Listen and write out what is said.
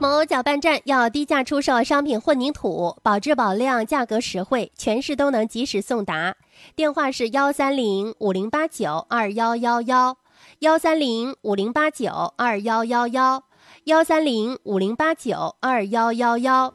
某搅拌站要低价出售商品混凝土，保质保量，价格实惠，全市都能及时送达。电话是13050892111，13050892111，13050892111。